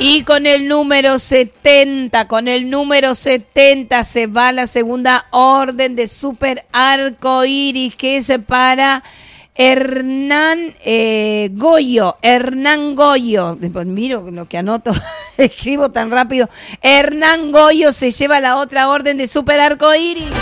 Y con el número 70 se va la segunda orden de Super Arcoiris, que es para Hernán Goyo. Miro lo que anoto, escribo tan rápido. Hernán Goyo se lleva la otra orden de Super Arcoiris.